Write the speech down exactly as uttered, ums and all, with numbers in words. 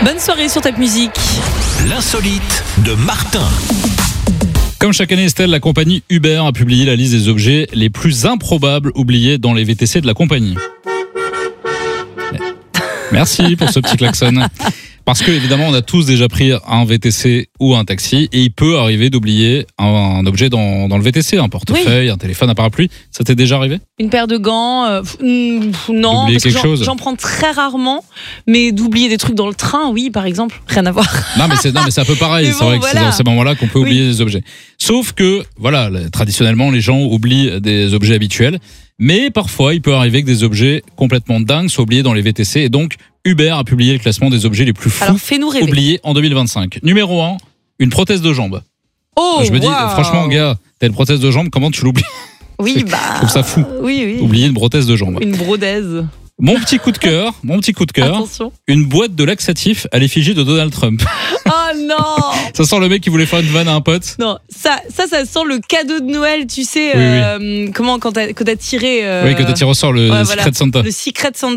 Bonne soirée sur Top Musique. L'insolite de Martin. Comme chaque année, Estelle, la compagnie Uber a publié la liste des objets les plus improbables oubliés dans les V T C de la compagnie. Merci pour ce petit klaxon. Parce que, évidemment, on a tous déjà pris un V T C ou un taxi et il peut arriver d'oublier un, un objet dans, dans le V T C, un portefeuille, oui. un téléphone, un parapluie. Ça t'est déjà arrivé ? Une paire de gants, euh, mm, non, d'oublier parce que quelque j'en, chose. j'en prends très rarement, mais d'oublier des trucs dans le train, oui, par exemple, rien à voir. Non, mais c'est, non, mais c'est un peu pareil. Mais c'est bon, vrai que voilà. c'est dans ces moments-là qu'on peut oublier oui. des objets. Sauf que, voilà, traditionnellement, les gens oublient des objets habituels. Mais parfois, il peut arriver que des objets complètement dingues soient oubliés dans les V T C. Et donc, Uber a publié le classement des objets les plus fous Alors, fais-nous rêver. oubliés en deux mille vingt-cinq. Numéro un, une prothèse de jambe. Oh, Je me dis, wow. franchement, gars, t'as une prothèse de jambe, comment tu l'oublies ? Oui, bah. Je trouve ça fou. Oui, oui. Oublier une prothèse de jambe. Une brodaise. Mon petit coup de cœur, mon petit coup de cœur, Attention. une boîte de laxatif à l'effigie de Donald Trump. Oh non. Ça sent le mec qui voulait faire une vanne à un pote. Non, ça, ça, ça sent le cadeau de Noël, tu sais. Oui, euh, oui. Comment, quand t'as, quand t'as tiré. Euh, oui, quand t'as tiré au sort le ouais, Secret voilà, Santa. Le Secret Santa.